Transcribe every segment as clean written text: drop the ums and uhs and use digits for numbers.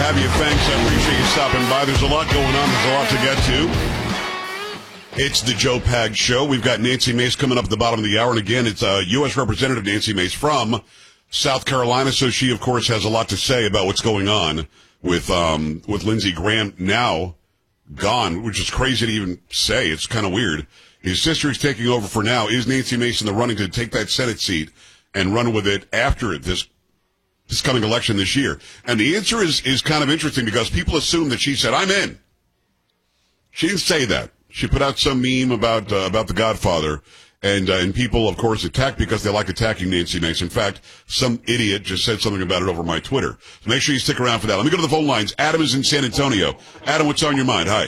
have you. Thanks. I appreciate you stopping by. There's a lot going on. There's a lot to get to. It's the Joe Pags Show. We've got Nancy Mace coming up at the bottom of the hour. And again, it's U.S. Representative Nancy Mace from South Carolina. So she, of course, has a lot to say about what's going on with Lindsey Graham now gone, which is crazy to even say. It's kind of weird. His sister is taking over for now. Is Nancy Mace in the running to take that Senate seat and run with it after this coming election this year? And the answer is kind of interesting because people assume that she said, I'm in. She didn't say that. She put out some meme about The Godfather, and people, of course, attacked because they like attacking Nancy Mace. In fact, some idiot just said something about it over my Twitter. So make sure you stick around for that. Let me go to the phone lines. Adam is in San Antonio. Adam, what's on your mind? Hi.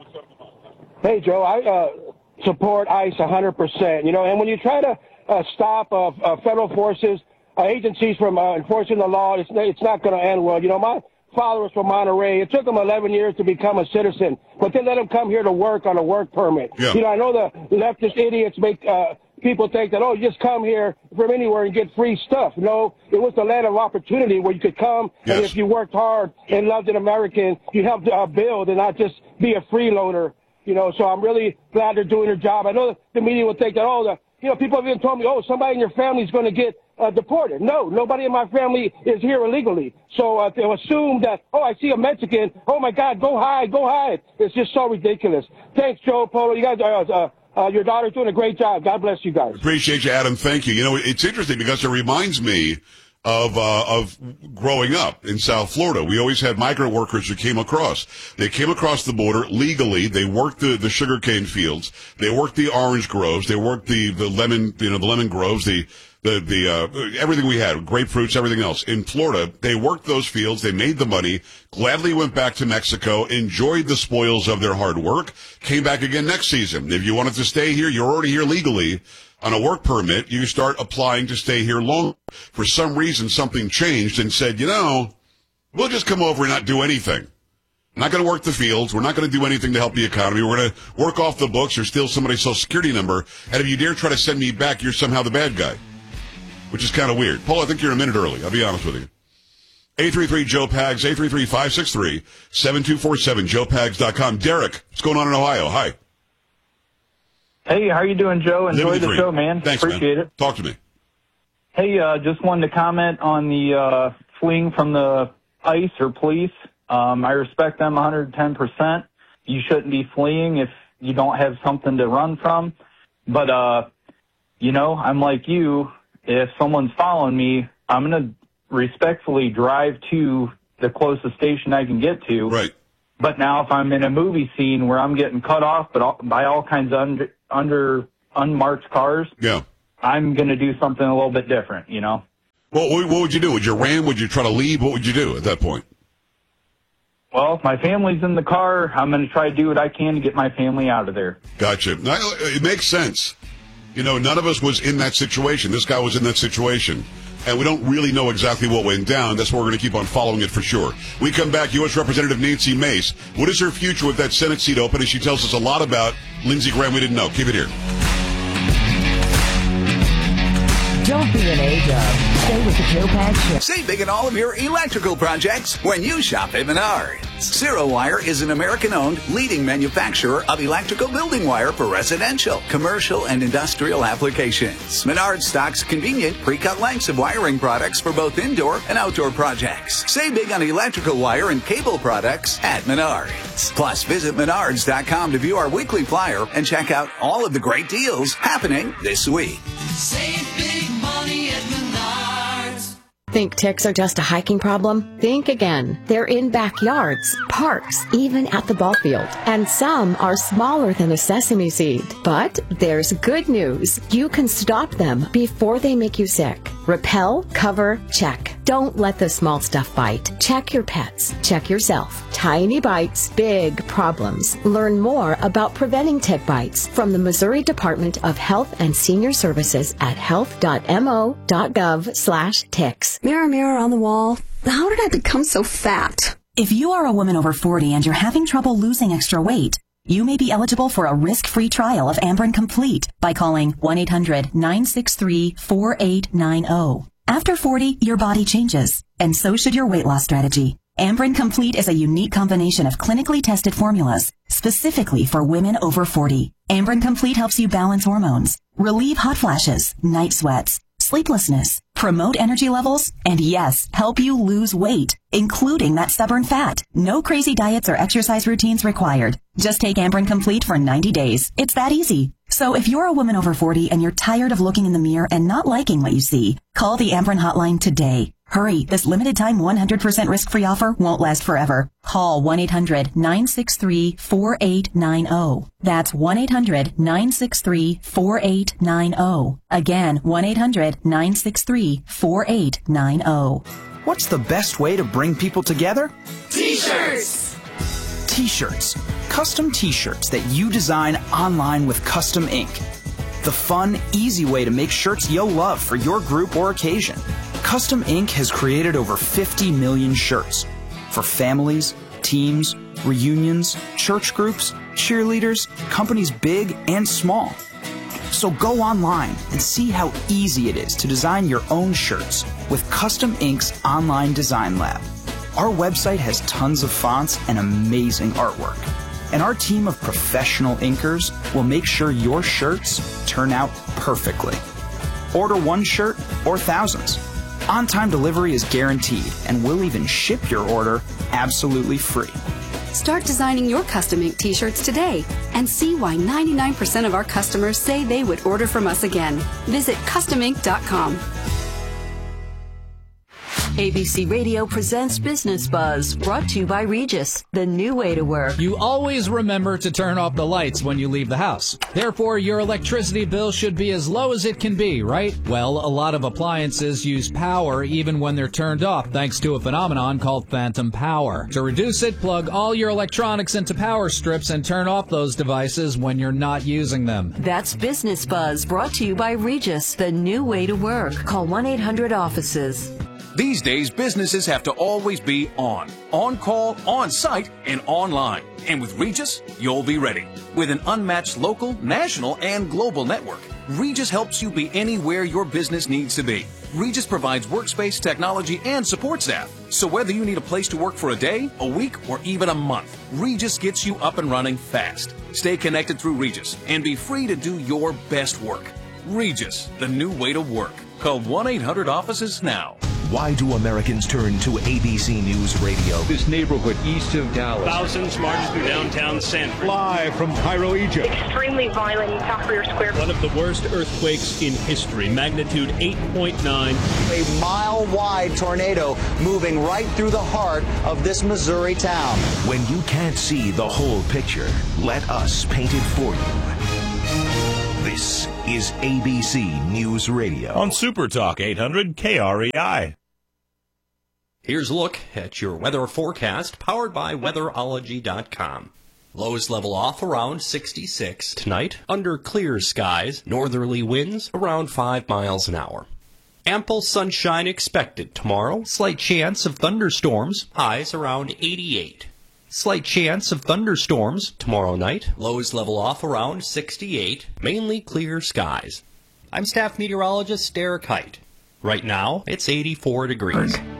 Hey, Joe, I support ICE 100%. You know, and when you try to stop federal forces, agencies from enforcing the law, it's not going to end well. You know, my father was from Monterey. It took him 11 years to become a citizen, but they let him come here to work on a work permit. Yeah. You know, I know the leftist idiots make people think that, oh, you just come here from anywhere and get free stuff. No, it was the land of opportunity where you could come, and if you worked hard and loved an American, you helped build and not just be a freeloader. You know, so I'm really glad they're doing their job. I know the media would think that, people have even told me, oh, somebody in your family is going to get deported. No, nobody in my family is here illegally. So they'll assume that, oh, I see a Mexican. Oh, my God, go hide, go hide. It's just so ridiculous. Thanks, Joe Polo. You guys, your daughter's doing a great job. God bless you guys. Appreciate you, Adam. Thank you. You know, it's interesting because it reminds me of growing up in South Florida. We always had migrant workers who came across. They came across the border legally. They worked the sugarcane fields. They worked the orange groves. They worked the lemon, the lemon groves, the everything we had, grapefruits, everything else. In Florida, they worked those fields. They made the money, gladly went back to Mexico, enjoyed the spoils of their hard work, came back again next season. If you wanted to stay here, you're already here legally. On a work permit, you start applying to stay here long. For some reason, something changed and said, we'll just come over and not do anything. We're not going to work the fields. We're not going to do anything to help the economy. We're going to work off the books or steal somebody's Social Security number. And if you dare try to send me back, you're somehow the bad guy, which is kind of weird. Paul, I think you're a minute early. I'll be honest with you. 833-JOE-PAGS, 833-563-7247, joepags.com. Derek, what's going on in Ohio? Hi. Hey, how you doing, Joe? Enjoy the show, man. Thanks, Appreciate man. it. Talk to me. Hey, just wanted to comment on the fleeing from the ICE or police. I respect them 110%. You shouldn't be fleeing if you don't have something to run from. But, I'm like you. If someone's following me, I'm going to respectfully drive to the closest station I can get to. Right. But now if I'm in a movie scene where I'm getting cut off by all kinds of unmarked cars, I'm going to do something a little bit different, Well, what would you do? Would you ram? Would you try to leave? What would you do at that point? Well, if my family's in the car, I'm going to try to do what I can to get my family out of there. Gotcha. It makes sense. None of us was in that situation. This guy was in that situation. And we don't really know exactly what went down. That's why we're going to keep on following it for sure. We come back, U.S. Representative Nancy Mace. What is her future with that Senate seat open? And she tells us a lot about Lindsey Graham we didn't know. Keep it here. Don't be an A-dub. Stay with the Joe Pags Show. Save big on all of your electrical projects when you shop at Menards. Zero Wire is an American-owned leading manufacturer of electrical building wire for residential, commercial, and industrial applications. Menards stocks convenient pre-cut lengths of wiring products for both indoor and outdoor projects. Save big on electrical wire and cable products at Menards. Plus, visit Menards.com to view our weekly flyer and check out all of the great deals happening this week. Save big money at Menards. Think ticks are just a hiking problem? Think again. They're in backyards, parks, even at the ball field. And some are smaller than a sesame seed. But there's good news. You can stop them before they make you sick. Repel, cover, check. Don't let the small stuff bite. Check your pets. Check yourself. Tiny bites, big problems. Learn more about preventing tick bites from the Missouri Department of Health and Senior Services at health.mo.gov/ticks. Mirror, mirror on the wall, how did I become so fat? If you are a woman over 40 and you're having trouble losing extra weight, you may be eligible for a risk-free trial of Amberen Complete by calling 1-800-963-4890. After 40, your body changes, and so should your weight loss strategy. Ambren Complete is a unique combination of clinically tested formulas specifically for women over 40. Ambren Complete helps you balance hormones, relieve hot flashes, night sweats, sleeplessness, promote energy levels, and yes, help you lose weight, including that stubborn fat. No crazy diets or exercise routines required. Just take Ambren Complete for 90 days. It's that easy. So if you're a woman over 40 and you're tired of looking in the mirror and not liking what you see, call the Ambren hotline today. Hurry, this limited time 100% risk-free offer won't last forever. Call 1-800-963-4890. That's 1-800-963-4890. Again, 1-800-963-4890. What's the best way to bring people together? T-shirts! T-shirts. Custom T-shirts that you design online with custom ink. The fun, easy way to make shirts you'll love for your group or occasion. Custom Ink has created over 50 million shirts for families, teams, reunions, church groups, cheerleaders, companies big and small. So go online and see how easy it is to design your own shirts with Custom Ink's online design lab. Our website has tons of fonts and amazing artwork. And our team of professional inkers will make sure your shirts turn out perfectly. Order one shirt or thousands. On-time delivery is guaranteed, and we'll even ship your order absolutely free. Start designing your custom ink t-shirts today and see why 99% of our customers say they would order from us again. Visit customink.com. ABC Radio presents Business Buzz, brought to you by Regis, the new way to work. You always remember to turn off the lights when you leave the house. Therefore, your electricity bill should be as low as it can be, right? Well, a lot of appliances use power even when they're turned off, thanks to a phenomenon called phantom power. To reduce it, plug all your electronics into power strips and turn off those devices when you're not using them. That's Business Buzz, brought to you by Regis, the new way to work. Call 1-800-OFFICES. These days, businesses have to always be on call, on site, and online. And with Regis, you'll be ready. With an unmatched local, national, and global network, Regis helps you be anywhere your business needs to be. Regis provides workspace, technology, and support staff. So whether you need a place to work for a day, a week, or even a month, Regis gets you up and running fast. Stay connected through Regis and be free to do your best work. Regis, the new way to work. Call 1-800-OFFICES now. Why do Americans turn to ABC News Radio? This neighborhood east of Dallas. Thousands march through downtown San Francisco. Live from Cairo, Egypt. Extremely violent in Tahrir Square. One of the worst earthquakes in history, magnitude 8.9. A mile-wide tornado moving right through the heart of this Missouri town. When you can't see the whole picture, let us paint it for you. This is ABC News Radio. On Super Talk 800 KREI. Here's a look at your weather forecast, powered by weatherology.com. Lows level off around 66 tonight, under clear skies, northerly winds around 5 miles an hour. Ample sunshine expected tomorrow, slight chance of thunderstorms, highs around 88. Slight chance of thunderstorms tomorrow night. Lows level off around 68. Mainly clear skies. I'm staff meteorologist Derek Height. Right now, it's 84 degrees.